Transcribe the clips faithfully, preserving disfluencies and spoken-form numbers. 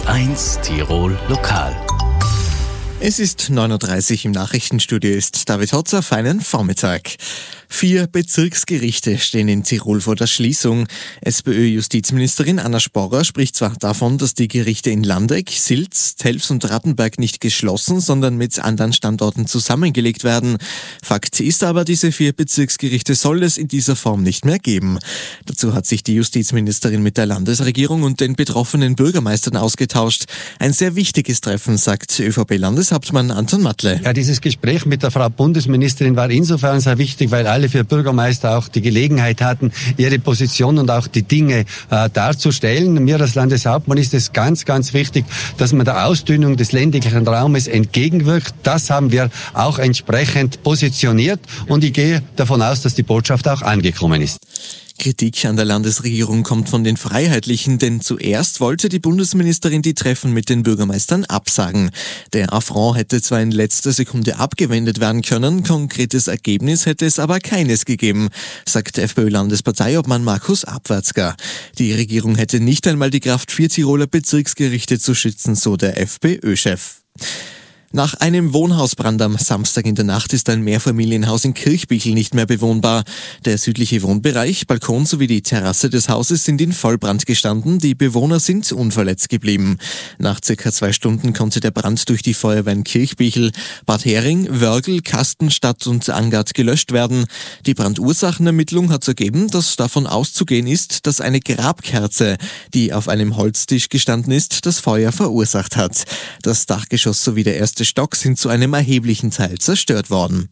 eins Tirol Lokal. Es ist neun Uhr dreißig, im Nachrichtenstudio ist David Hotzer. Feinen Vormittag. Vier Bezirksgerichte stehen in Tirol vor der Schließung. SPÖ-Justizministerin Anna Sporrer spricht zwar davon, dass die Gerichte in Landeck, Silz, Telfs und Rattenberg nicht geschlossen, sondern mit anderen Standorten zusammengelegt werden. Fakt ist aber, diese vier Bezirksgerichte soll es in dieser Form nicht mehr geben. Dazu hat sich die Justizministerin mit der Landesregierung und den betroffenen Bürgermeistern ausgetauscht. Ein sehr wichtiges Treffen, sagt ÖVP-Landeshauptmann Anton Matle. Ja, dieses Gespräch mit der Frau Bundesministerin war insofern sehr wichtig, weil alle vier Bürgermeister auch die Gelegenheit hatten, ihre Position und auch die Dinge äh, darzustellen. Mir als Landeshauptmann ist es ganz, ganz wichtig, dass man der Ausdünnung des ländlichen Raumes entgegenwirkt. Das haben wir auch entsprechend positioniert und ich gehe davon aus, dass die Botschaft auch angekommen ist. Kritik an der Landesregierung kommt von den Freiheitlichen, denn zuerst wollte die Bundesministerin die Treffen mit den Bürgermeistern absagen. Der Affront hätte zwar in letzter Sekunde abgewendet werden können, konkretes Ergebnis hätte es aber keines gegeben, sagt FPÖ-Landesparteiobmann Markus Abwärtsger. Die Regierung hätte nicht einmal die Kraft, vier Tiroler Bezirksgerichte zu schützen, so der FPÖ-Chef. Nach einem Wohnhausbrand am Samstag in der Nacht ist ein Mehrfamilienhaus in Kirchbichl nicht mehr bewohnbar. Der südliche Wohnbereich, Balkon sowie die Terrasse des Hauses sind in Vollbrand gestanden. Die Bewohner sind unverletzt geblieben. Nach circa zwei Stunden konnte der Brand durch die Feuerwehr in Kirchbichl, Bad Hering, Wörgl, Kastenstadt und Angard gelöscht werden. Die Brandursachenermittlung hat ergeben, dass davon auszugehen ist, dass eine Grabkerze, die auf einem Holztisch gestanden ist, das Feuer verursacht hat. Das Dachgeschoss sowie der erste Stock sind zu einem erheblichen Teil zerstört worden.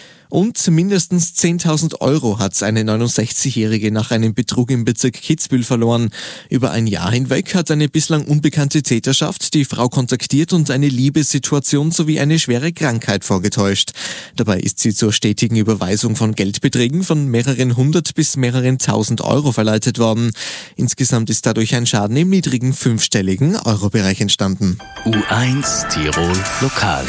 Und mindestens zehntausend Euro hat eine neunundsechzigjährige nach einem Betrug im Bezirk Kitzbühel verloren. Über ein Jahr hinweg hat eine bislang unbekannte Täterschaft die Frau kontaktiert und eine Liebessituation sowie eine schwere Krankheit vorgetäuscht. Dabei ist sie zur stetigen Überweisung von Geldbeträgen von mehreren hundert bis mehreren tausend Euro verleitet worden. Insgesamt ist dadurch ein Schaden im niedrigen fünfstelligen Euro-Bereich entstanden. U eins Tirol Lokal.